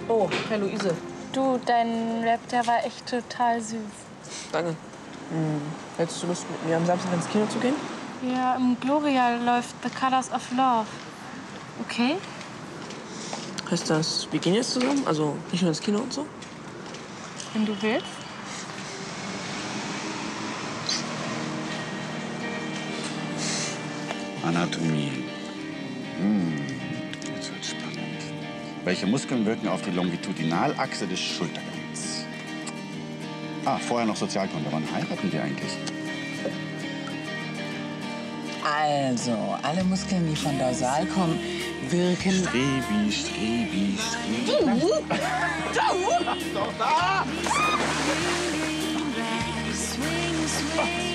Oh, hey Luise. Du, dein Rap, der war echt total süß. Danke. Hättest du Lust, mit mir am Samstag ins Kino zu gehen? Ja, im Gloria läuft The Colors of Love. Okay? Heißt das, wir gehen jetzt zusammen? Also nicht nur ins Kino und so? Wenn du willst. Anatomie. Jetzt wird's spannend. Welche Muskeln wirken auf die Longitudinalachse des Schultergelenks? Vorher noch Sozialkunde. Wann heiraten wir eigentlich? Also, alle Muskeln, die von dorsal kommen, wirken... Strebi, Strebi, Strebi. Doch da!